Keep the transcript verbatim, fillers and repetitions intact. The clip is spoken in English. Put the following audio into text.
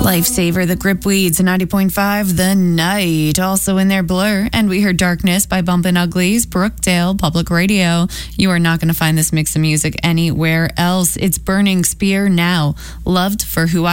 Lifesaver, the Gripweeds, ninety point five, The Night. Also in their Blur. And we heard Darkness by Bumpin' Uglies, Brookdale Public Radio. You are not going to find this mix of music anywhere else. It's Burning Spear now. Loved for Who I